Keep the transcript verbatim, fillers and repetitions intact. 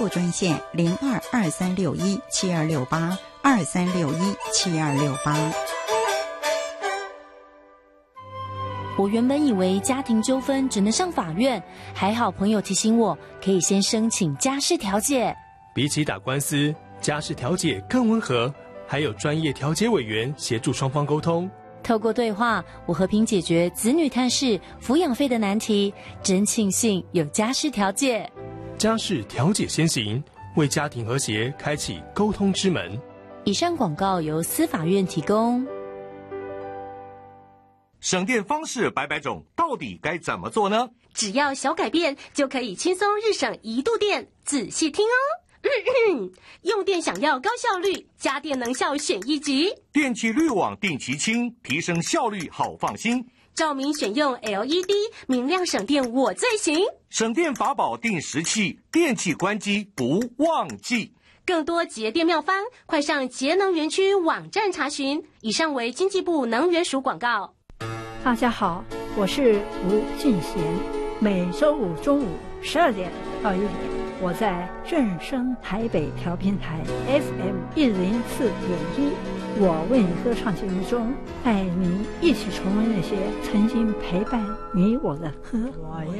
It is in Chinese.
购专线零二二三六一七二六八二三六一七二六八。 我原本以为家庭纠纷只能上法院，还好朋友提醒我，可以先申请家事调解。 比起打官司，家事调解更温和，还有专业调解委员协助双方沟通。 透过对话，我和平解决子女探视、抚养费的难题，真庆幸有家事调解。 家事调解先行，为家庭和谐开启沟通之门。 以上广告由司法院提供。 省电方式百百种，到底该怎么做呢？ 只要小改变，就可以轻松日省一度电。仔细听哦。咳咳用电想要高效率，家电能效选一级。 电器滤网定期清，提升效率好放心。 照明选用 L E D， 明亮省电我最行。 省电法宝定时器，电器关机不忘记。 更多节电妙方，快上节能园区网站查询。以上为经济部能源署广告。 大家好，我是吴俊贤。每周五中午十二点到一点，我在正声台北调频台 F M 一零四点一，我为你歌唱节目中，带您一起重温那些曾经陪伴你我的歌。